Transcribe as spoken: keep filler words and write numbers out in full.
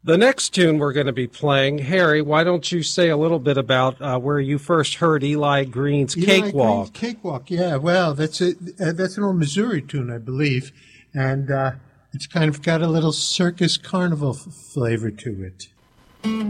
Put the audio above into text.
The next tune we're going to be playing, Harry, why don't you say a little bit about uh, where you first heard Eli Green's Eli Cakewalk? Green's Cakewalk, yeah. Well, that's a uh, that's an old Missouri tune, I believe, and uh, it's kind of got a little circus carnival f- flavor to it.